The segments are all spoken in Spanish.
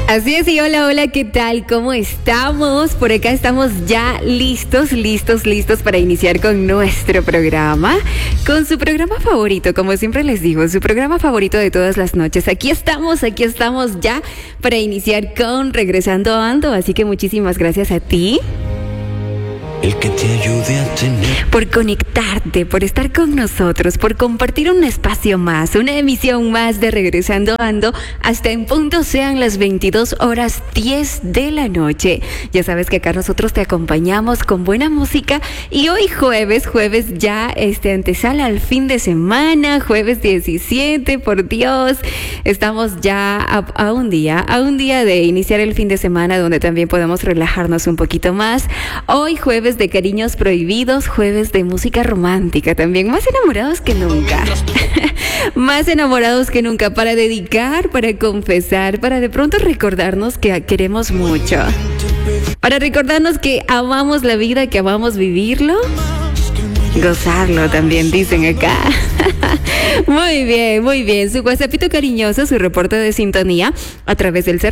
Así es, y hola, hola, ¿qué tal? ¿Cómo estamos? Por acá estamos ya listos para iniciar con nuestro programa, con su programa favorito, como siempre les digo, su programa favorito de todas las noches. Aquí estamos ya para iniciar con Regresando Ando, así que muchísimas gracias a ti. El que te ayude a tener. Por conectarte, por estar con nosotros, por compartir un espacio más, una emisión más de Regresando Ando, hasta en punto sean las 22:10 de la noche. Ya sabes que acá nosotros te acompañamos con buena música y hoy jueves ya antesala al fin de semana, jueves 17, por Dios, estamos ya a un día de iniciar el fin de semana donde también podemos relajarnos un poquito más. Hoy jueves de cariños prohibidos, jueves de música romántica también, más enamorados que nunca más enamorados que nunca, para dedicar, para confesar, para de pronto recordarnos que queremos mucho, para recordarnos que amamos la vida, que amamos vivirlo, gozarlo también, dicen acá. Muy bien. Su WhatsAppito cariñoso, su reporte de sintonía a través del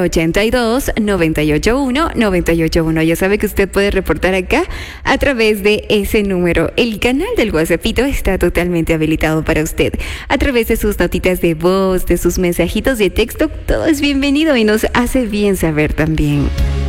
0982-981-981. Ya sabe que usted puede reportar acá a través de ese número. El canal del WhatsAppito está totalmente habilitado para usted. A través de sus notitas de voz, de sus mensajitos de texto, todo es bienvenido y nos hace bien saber también.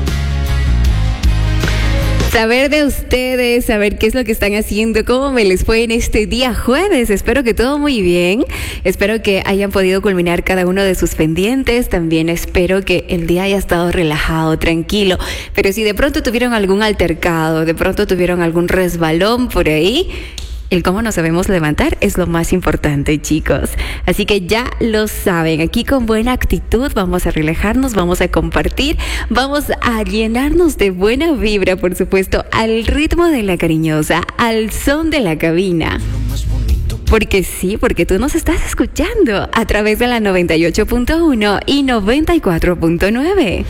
Saber de ustedes, saber qué es lo que están haciendo, cómo me les fue en este día jueves. Espero que todo muy bien. Espero que hayan podido culminar cada uno de sus pendientes. También espero que el día haya estado relajado, tranquilo. Pero si de pronto tuvieron algún altercado, de pronto tuvieron algún resbalón por ahí, el cómo nos sabemos levantar es lo más importante, chicos. Así que ya lo saben, aquí con buena actitud vamos a relajarnos, vamos a compartir, vamos a llenarnos de buena vibra, por supuesto, al ritmo de la cariñosa, al son de la cabina. Porque sí, porque tú nos estás escuchando a través de la 98.1 y 94.9.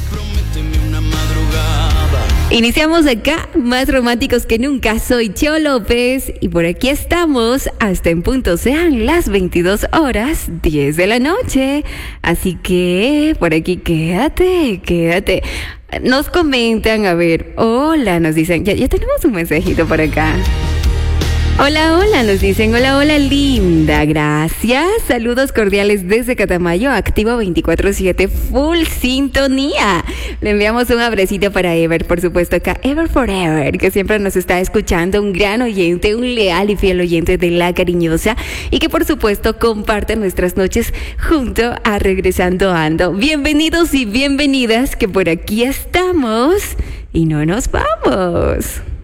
Iniciamos acá, más románticos que nunca. Soy Cheo López y por aquí estamos hasta en punto sean las 22:10 de la noche. Así que por aquí quédate. Nos comentan, a ver, hola, nos dicen, ya tenemos un mensajito por acá. Hola, nos dicen, hola, linda, gracias. Saludos cordiales desde Catamayo, activo 24/7, full sintonía. Le enviamos un abracito para Ever, por supuesto, acá, Ever Forever, que siempre nos está escuchando, un gran oyente, un leal y fiel oyente de La Cariñosa, y que por supuesto comparte nuestras noches junto a Regresando Ando. Bienvenidos y bienvenidas, que por aquí estamos y no nos vamos.